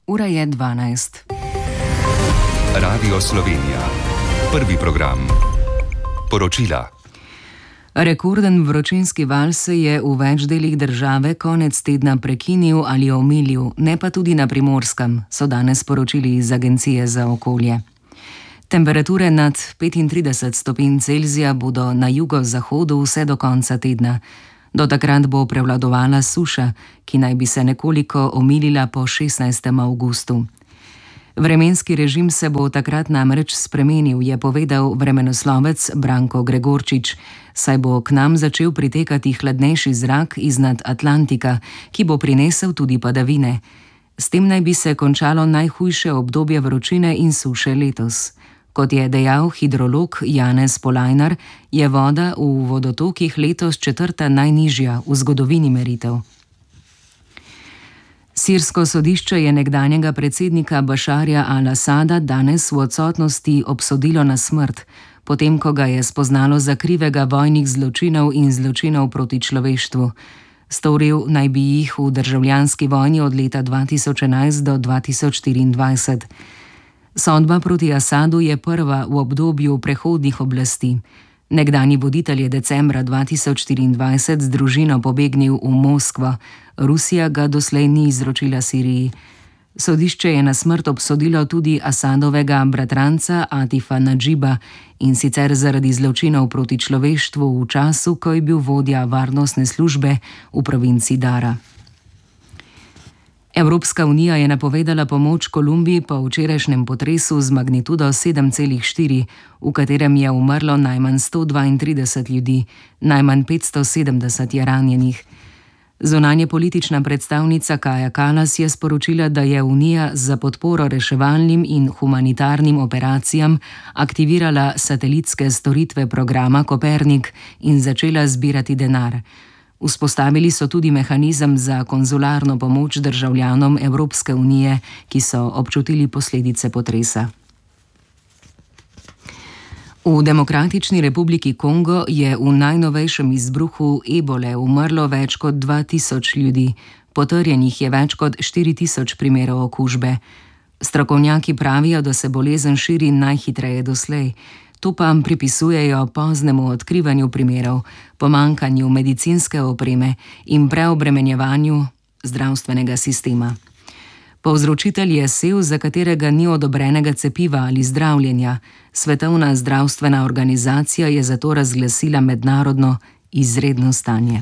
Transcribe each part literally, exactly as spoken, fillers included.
Ura je dvanajst. Radio Slovenija. Prvi program. Poročila. Rekorden vročinski val se je v več delih države konec tedna prekinil ali omilil, ne pa tudi na Primorskem, so danes sporočili iz Agencije za okolje. Temperature nad petintrideset stopinj Celzija bodo na jugozahodu vse do konca tedna. Do takrat bo prevladovala suša, ki naj bi se nekoliko omilila po šestnajstem avgustu. Vremenski režim se bo takrat namreč spremenil, je povedal vremenoslovec Branko Gregorčič, saj bo k nam začel pritekati hladnejši zrak iznad Atlantika, ki bo prinesel tudi padavine. S tem naj bi se končalo najhujše obdobje vročine in suše letos. Kot je dejal hidrolog Janez Polajnar, je voda v vodotokih letos četrta najnižja v zgodovini meritev. Sirsko sodišče je nekdanjega predsednika Bašarja al-Asada danes v odsotnosti obsodilo na smrt, potem ko ga je spoznalo za krivega vojnih zločinov in zločinov proti človeštvu. Storil naj bi jih v državljanski vojni od leta dva tisoč enajst do dva tisoč štiriindvajset. Sodba proti Asadu je prva v obdobju prehodnih oblasti. Nekdanji voditelj je decembra dva tisoč štiriindvajset z družino pobegnil v Moskvo. Rusija ga doslej ni izročila Siriji. Sodišče je na smrt obsodilo tudi Asadovega bratranca Atifa Nadžiba, in sicer zaradi zločinov proti človeštvu v času, ko je bil vodja varnostne službe v provinci Dara. Evropska unija je napovedala pomoč Kolumbiji po včerajšnjem potresu z magnitudo sedem celih štiri, v katerem je umrlo najmanj sto dvaintrideset ljudi, najmanj petsto sedemdeset je ranjenih. Zunanje politična predstavnica Kaja Kallas je sporočila, da je Unija za podporo reševalnim in humanitarnim operacijam aktivirala satelitske storitve programa Kopernik in začela zbirati denar. Vzpostavili so tudi mehanizem za konzularno pomoč državljanom Evropske unije, ki so občutili posledice potresa. V Demokratični republiki Kongo je v najnovejšem izbruhu ebole umrlo več kot dva tisoč ljudi, potrjenih je več kot štiri tisoč primerov okužbe. Strokovnjaki pravijo, da se bolezen širi najhitreje doslej. To pa pripisujejo poznemu odkrivanju primerov, pomanjkanju medicinske opreme in preobremenjevanju zdravstvenega sistema. Povzročitelj je sev, za katerega ni odobrenega cepiva ali zdravljenja. Svetovna zdravstvena organizacija je zato razglasila mednarodno izredno stanje.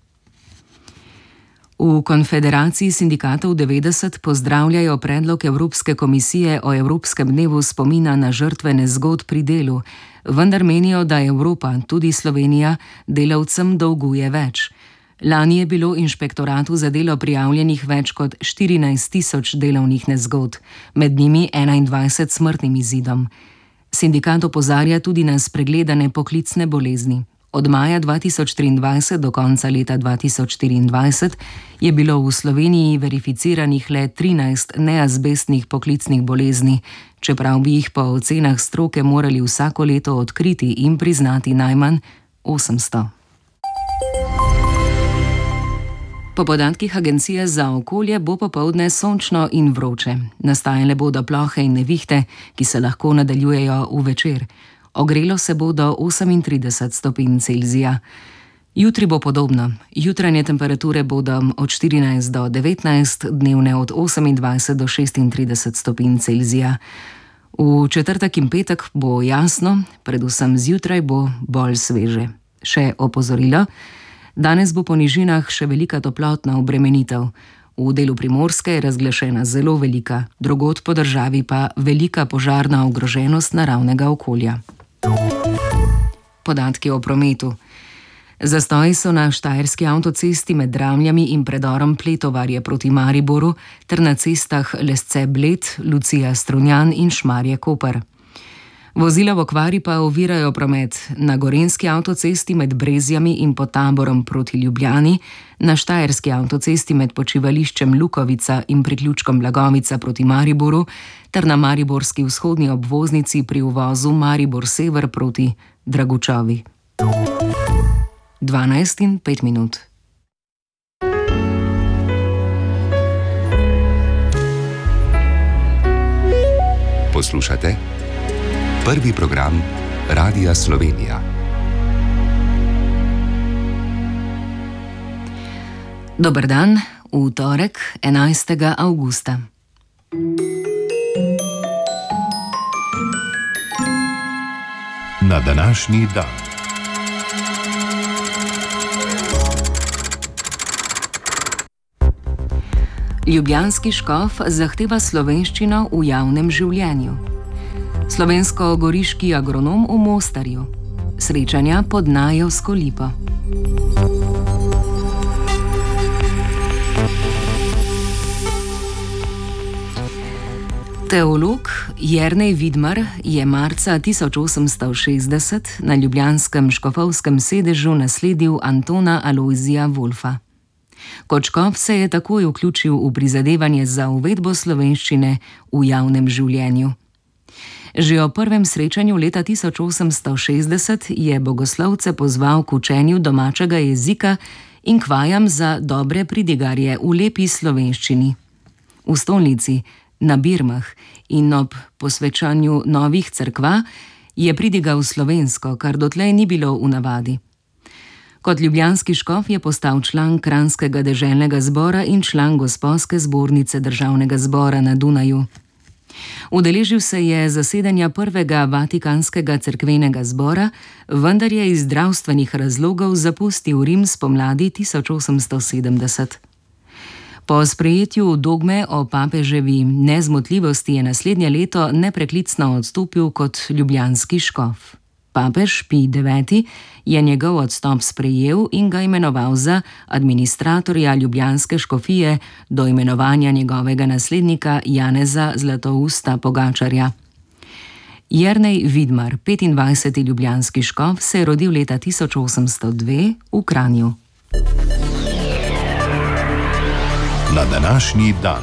V Konfederaciji sindikatov devetdeset pozdravljajo predlog Evropske komisije o Evropskem dnevu spomina na žrtve nezgod pri delu, vendar menijo, da Evropa, tudi Slovenija, delavcem dolguje več. Lani je bilo inšpektoratu za delo prijavljenih več kot štirinajst tisoč delovnih nezgod, med njimi enaindvajset smrtnim izidom. Sindikat opozarja tudi na spregledane poklicne bolezni. Od maja dva tisoč triindvajset do konca leta dva tisoč štiriindvajset je bilo v Sloveniji verificiranih le trinajst neazbestnih poklicnih bolezni, čeprav bi jih po ocenah stroke morali vsako leto odkriti in priznati najmanj osemsto. Po podatkih Agencije za okolje bo popoldne sončno in vroče. Nastajale bodo plohe in nevihte, ki se lahko nadaljujejo v večer. Ogrelo se bo do osemintrideset stopinj Celzija. Jutri bo podobno. Jutranje temperature bodo od štirinajst do devetnajst, dnevne od osemindvajset do šestintrideset stopinj Celzija. V četrtek in petek bo jasno, predvsem zjutraj bo bolj sveže. Še opozorilo. Danes bo po nižinah še velika toplotna obremenitev. V delu Primorske je razglašena zelo velika, drugod po državi pa velika požarna ogroženost naravnega okolja. Podatki o prometu. Zastoji so na štajerski avtocesti med Dramljami in predorom Pletovarje proti Mariboru ter na cestah Lesce-Bled, Lucija-Strunjan in Šmarje-Koper. Vozila v okvari pa ovirajo promet na gorenjski avtocesti med Brezjami in pod Taborom proti Ljubljani, na štajerski avtocesti med počivališčem Lukovica in priključkom Blagovica proti Mariboru ter na mariborski vzhodni obvoznici pri uvozu Maribor-Sever proti Dragučovi. dvanajst in pet minut. Poslušate prvi program Radia Slovenija. Dober dan, v torek, enajstega avgusta. Na današnji dan. Ljubljanski škof zahteva slovenščino v javnem življenju. Slovensko-goriški agronom v Mostarju. Srečanja pod Najevsko lipo. Teolog Jernej Vidmar je marca tisoč osemsto šestdeset na ljubljanskem škofovskem sedežu nasledil Antona Alojzija Wolfa. Kot škof se je takoj vključil v prizadevanje za uvedbo slovenščine v javnem življenju. Že ob prvem srečanju leta tisoč osemsto šestdeset je bogoslovce pozval k učenju domačega jezika in k vajam za dobre pridigarje v lepi slovenščini. V stolnici, na Birmah in ob posvečanju novih cerkva je pridigal slovensko, kar dotlej ni bilo v navadi. Kot ljubljanski škof je postal član Kranjskega deželnega zbora in član Gosposke zbornice državnega zbora na Dunaju. Udeležil se je zasedanja prvega Vatikanskega cerkvenega zbora, vendar je iz zdravstvenih razlogov zapustil Rim spomladi tisoč osemsto sedemdeset. Po sprejetju dogme o papeževi nezmotljivosti je naslednje leto nepreklicno odstopil kot ljubljanski škof. Papež Pij deveti je njegov odstop sprejel in ga imenoval za administratorja ljubljanske škofije do imenovanja njegovega naslednika Janeza Zlatousta Pogačarja. Jernej Vidmar, petindvajseti ljubljanski škof, se je rodil leta tisoč osemsto dve v Kranju. Na današnji dan.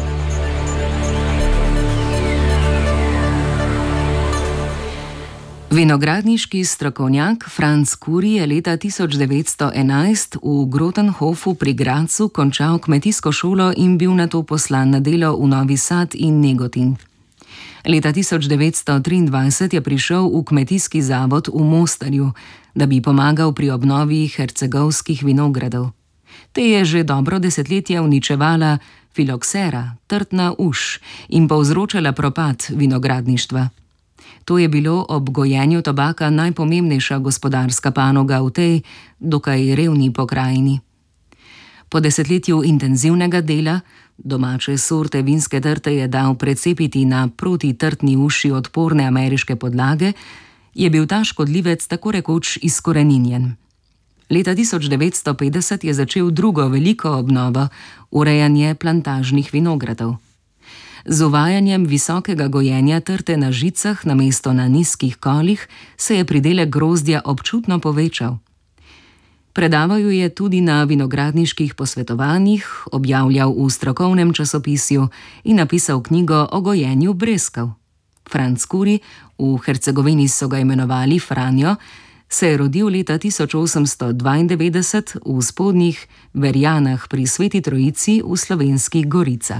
Vinogradniški strokovnjak Franc Kuri je leta tisoč devetsto enajst v Grotenhofu pri Gradcu končal kmetijsko šolo in bil nato poslan na delo v Novi Sad in Negotin. Leta tisoč devetsto triindvajset je prišel v kmetijski zavod v Mostarju, da bi pomagal pri obnovi hercegovskih vinogradov. Te je že dobro desetletje uničevala filoksera, trtna uš, in povzročala propad vinogradništva. To je bilo ob gojenju tobaka najpomembnejša gospodarska panoga v tej dokaj revni pokrajini. Po desetletju intenzivnega dela, domače sorte vinske trte je dal precepiti na proti trtni uši odporne ameriške podlage, je bil ta škodljivec tako rekoč izkoreninjen. Leta tisoč devetsto petdeset je začel drugo veliko obnovo, urejanje plantažnih vinogradov. Z uvajanjem visokega gojenja trte na žicah namesto na nizkih kolih se je pridelek grozdja občutno povečal. Predaval jo je tudi na vinogradniških posvetovanjih, objavljal v strokovnem časopisju in napisal knjigo o gojenju breskov. Franc Kuri, v Hercegovini so ga imenovali Franjo, se je rodil leta tisoč osemsto dvaindevetdeset v Spodnjih Verjanah pri Sveti Trojici v Slovenskih Goricah.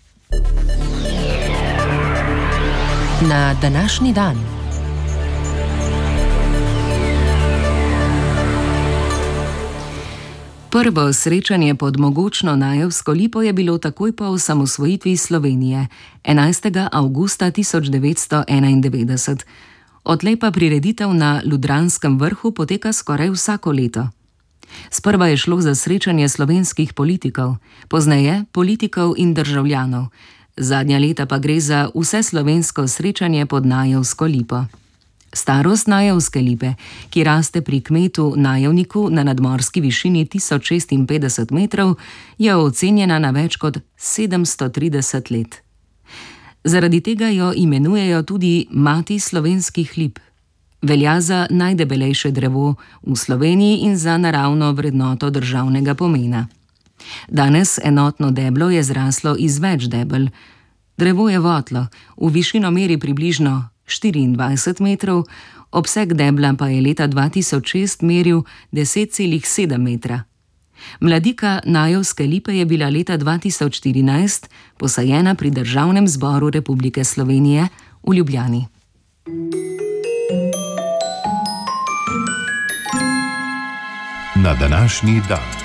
Na današnji dan. Prvo srečanje pod mogočno Najevsko lipo je bilo takoj po osamosvojitvi Slovenije, enajstega avgusta tisoč devetsto enaindevetdeset. Odtlej pa prireditev na Ludranskem vrhu poteka skoraj vsako leto. Sprva je šlo za srečanje slovenskih politikov, pozneje politikov in državljanov. Zadnja leta pa gre za vseslovensko srečanje pod Najevsko lipo. Starost Najevske lipe, ki raste pri kmetu Najevniku na nadmorski višini tisoč šestinpetdeset metrov, je ocenjena na več kot sedemsto trideset let. Zaradi tega jo imenujejo tudi mati slovenskih lip. Velja za najdebelejše drevo v Sloveniji in za naravno vrednoto državnega pomena. Danes enotno deblo je zraslo iz več debel. Drevo je votlo, v višino meri približno štiriindvajset metrov, obseg debla pa je leta dva tisoč šest meril deset celih sedem metra. Mladika Najevske lipe je bila leta dva tisoč štirinajst posajena pri Državnem zboru Republike Slovenije v Ljubljani. Na današnji dan.